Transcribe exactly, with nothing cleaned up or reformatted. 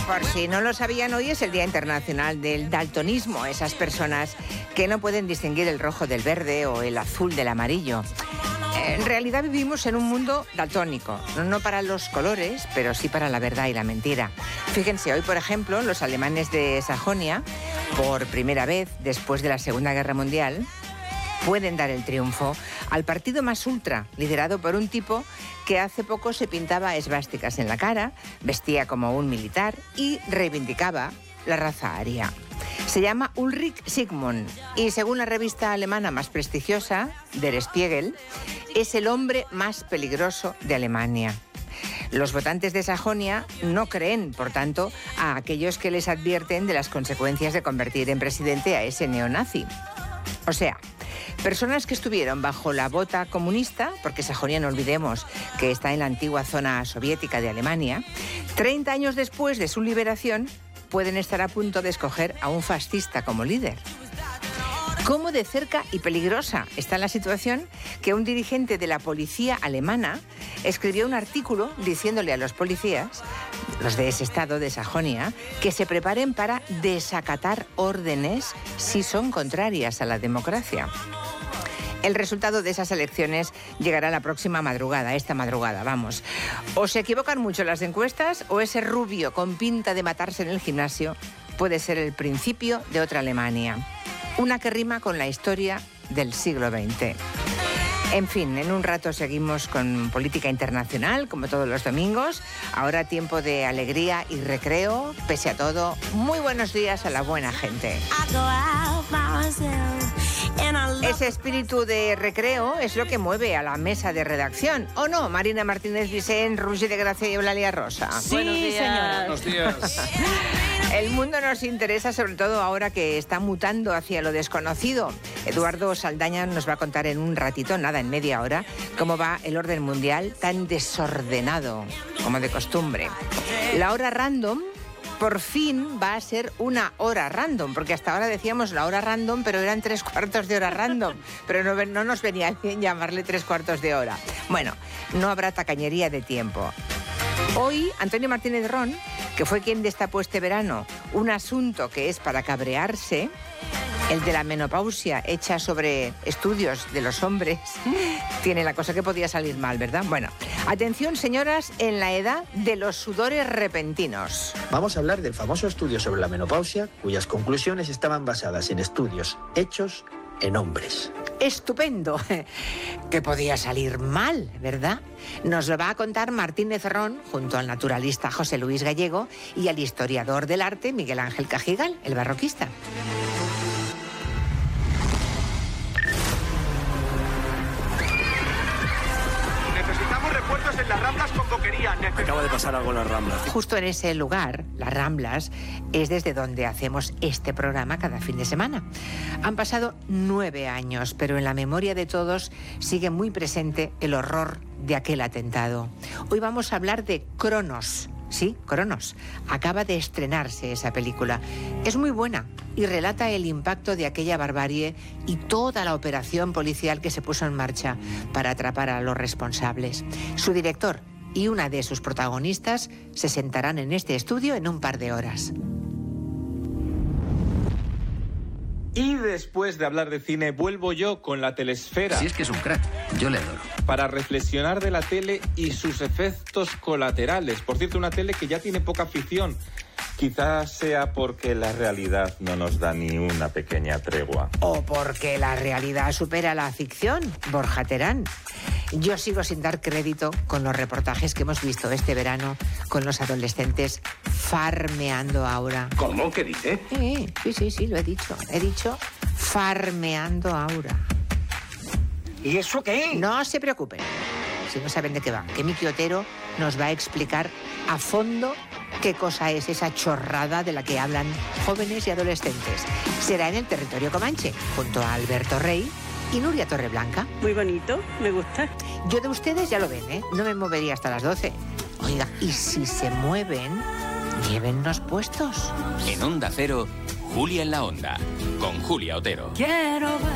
Por si no lo sabían, hoy es el Día Internacional del Daltonismo, esas personas que no pueden distinguir el rojo del verde o el azul del amarillo. En realidad vivimos en un mundo daltónico, no para los colores, pero sí para la verdad y la mentira. Fíjense, hoy, por ejemplo, los alemanes de Sajonia, por primera vez después de la Segunda Guerra Mundial, pueden dar el triunfo al partido más ultra, liderado por un tipo que hace poco se pintaba esvásticas en la cara, vestía como un militar y reivindicaba la raza aria. Se llama Ulrich Sigmund y, según la revista alemana más prestigiosa, Der Spiegel, es el hombre más peligroso de Alemania. Los votantes de Sajonia no creen, por tanto, a aquellos que les advierten de las consecuencias de convertir en presidente a ese neonazi. O sea, personas que estuvieron bajo la bota comunista, porque Sajonia, no olvidemos que está en la antigua zona soviética de Alemania, treinta años después de su liberación, pueden estar a punto de escoger a un fascista como líder. ¿Cómo de cerca y peligrosa está la situación que un dirigente de la policía alemana escribió un artículo diciéndole a los policías, los de ese estado de Sajonia, que se preparen para desacatar órdenes si son contrarias a la democracia? El resultado de esas elecciones llegará la próxima madrugada, esta madrugada, vamos. O se equivocan mucho las encuestas o ese rubio con pinta de matarse en el gimnasio puede ser el principio de otra Alemania. Una que rima con la historia del siglo veinte. En fin, en un rato seguimos con política internacional, como todos los domingos. Ahora tiempo de alegría y recreo. Pese a todo, muy buenos días a la buena gente. Ese espíritu de recreo es lo que mueve a la mesa de redacción. ¿O no, Marina Martínez Vicent, Roger de Gracia y Eulalia Rosa? Sí, Buenos días. señora. Buenos días. El mundo nos interesa, sobre todo ahora que está mutando hacia lo desconocido. Eduardo Saldaña nos va a contar en un ratito, nada, en media hora, cómo va el orden mundial tan desordenado como de costumbre. La hora random por fin va a ser una hora random, porque hasta ahora decíamos la hora random, pero eran tres cuartos de hora random, pero no, no nos venía bien llamarle tres cuartos de hora. Bueno, no habrá tacañería de tiempo. Hoy, Antonio Martínez Ron, que fue quien destapó este verano un asunto que es para cabrearse, el de la menopausia hecha sobre estudios de los hombres, tiene la cosa que podía salir mal, ¿verdad? Bueno, atención, señoras, en la edad de los sudores repentinos. Vamos a hablar del famoso estudio sobre la menopausia, cuyas conclusiones estaban basadas en estudios hechos en hombres. Estupendo, que podía salir mal, ¿verdad? Nos lo va a contar Martínez Ron junto al naturalista José Luis Gallego y al historiador del arte Miguel Ángel Cajigal, el barroquista. Necesitamos refuerzos en las Ramblas con boquería. Acaba de pasar algo en las Ramblas. Justo en ese lugar, las Ramblas, es desde donde hacemos este programa cada fin de semana. Han pasado nueve años, pero en la memoria de todos sigue muy presente el horror de aquel atentado. Hoy vamos a hablar de Cronos. Sí, Cronos. Acaba de estrenarse esa película. Es muy buena y relata el impacto de aquella barbarie y toda la operación policial que se puso en marcha para atrapar a los responsables. Su director y una de sus protagonistas se sentarán en este estudio en un par de horas. Y después de hablar de cine, vuelvo yo con la telesfera. Si es que es un crack, yo le adoro. Para reflexionar de la tele y sus efectos colaterales. Por cierto, una tele que ya tiene poca afición. Quizás sea porque la realidad no nos da ni una pequeña tregua. O porque la realidad supera la ficción, Borja Terán. Yo sigo sin dar crédito con los reportajes que hemos visto este verano con los adolescentes farmeando aura. ¿Cómo? ¿Qué dice? Sí, sí, sí, sí, lo he dicho. He dicho farmeando aura. ¿Y eso qué? No se preocupen, si no saben de qué va, que Miki Otero nos va a explicar a fondo qué cosa es esa chorrada de la que hablan jóvenes y adolescentes. Será en el territorio comanche, junto a Alberto Rey y Nuria Torreblanca. Muy bonito, me gusta. Yo de ustedes ya lo ven, ¿eh? No me movería hasta las doce. Oiga, y si se mueven, llévennos puestos. En Onda Cero, Julia en la Onda, con Julia Otero. Quiero